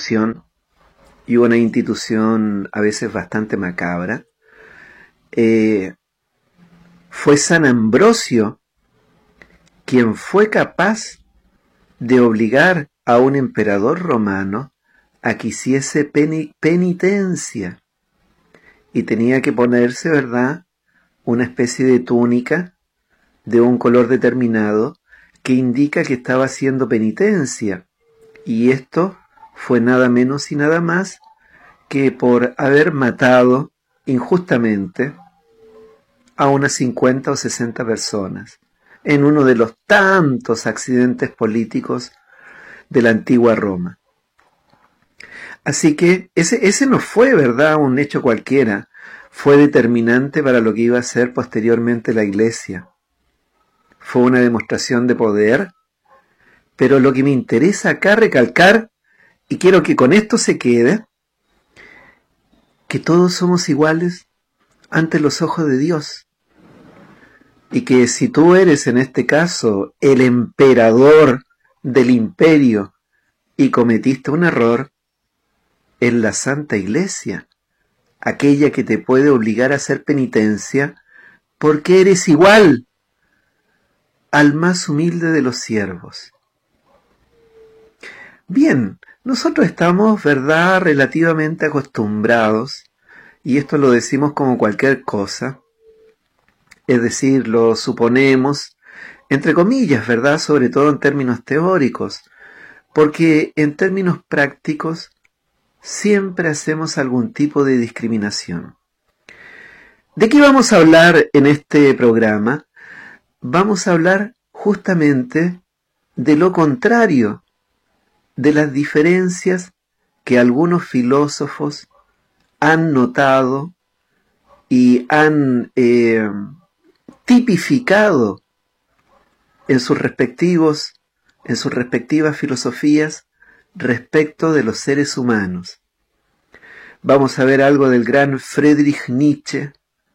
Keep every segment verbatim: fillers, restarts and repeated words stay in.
institución, y una institución a veces bastante macabra, eh, fue San Ambrosio quien fue capaz de obligar a un emperador romano a que hiciese peni- penitencia, y tenía que ponerse, ¿verdad?, una especie de túnica de un color determinado que indica que estaba haciendo penitencia, y esto fue nada menos y nada más que por haber matado injustamente a unas cincuenta o sesenta personas en uno de los tantos accidentes políticos de la antigua Roma. Así que ese, ese no fue, ¿verdad?, un hecho cualquiera, fue determinante para lo que iba a ser posteriormente la Iglesia. Fue una demostración de poder, pero lo que me interesa acá recalcar, y quiero que con esto se quede, que todos somos iguales ante los ojos de Dios. Y que si tú eres en este caso el emperador del imperio y cometiste un error, es la Santa Iglesia aquella que te puede obligar a hacer penitencia, porque eres igual al más humilde de los siervos. Bien, nosotros estamos, ¿verdad?, relativamente acostumbrados, y esto lo decimos como cualquier cosa, es decir, lo suponemos, entre comillas, ¿verdad?, sobre todo en términos teóricos, porque en términos prácticos siempre hacemos algún tipo de discriminación. ¿De qué vamos a hablar en este programa? Vamos a hablar justamente de lo contrario, de las diferencias que algunos filósofos han notado y han eh, tipificado en sus respectivos, en sus respectivas filosofías respecto de los seres humanos. Vamos a ver algo del gran Friedrich Nietzsche,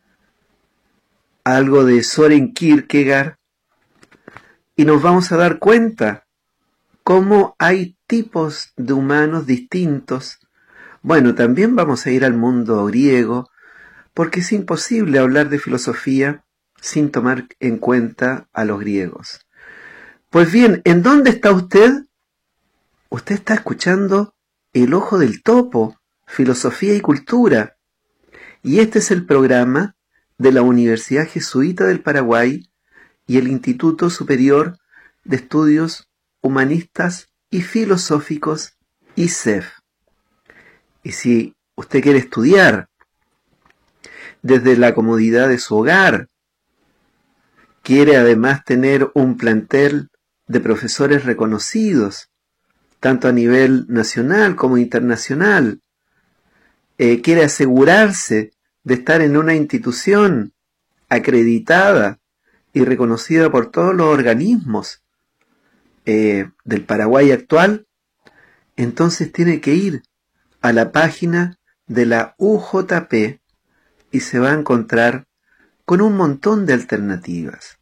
algo de Søren Kierkegaard, y nos vamos a dar cuenta cómo hay tipos de humanos distintos. Bueno, también vamos a ir al mundo griego, porque es imposible hablar de filosofía sin tomar en cuenta a los griegos. Pues bien, ¿en dónde está usted? Usted está escuchando El Ojo del Topo, Filosofía y Cultura. Y este es el programa de la Universidad Jesuita del Paraguay y el Instituto Superior de Estudios Humanistas y Filosóficos, I S E F. Y si usted quiere estudiar desde la comodidad de su hogar, quiere además tener un plantel de profesores reconocidos, tanto a nivel nacional como internacional, eh, quiere asegurarse de estar en una institución acreditada y reconocida por todos los organismos eh, del Paraguay actual, entonces tiene que ir a la página de la U J P y se va a encontrar con un montón de alternativas.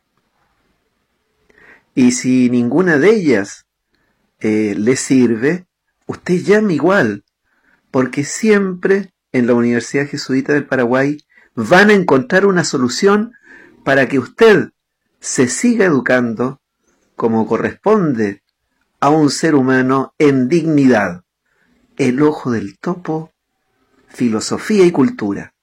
Y si ninguna de ellas eh, le sirve, usted llame igual, porque siempre en la Universidad Jesuita del Paraguay van a encontrar una solución para que usted se siga educando como corresponde a un ser humano en dignidad. El Ojo del Topo, Filosofía y Cultura.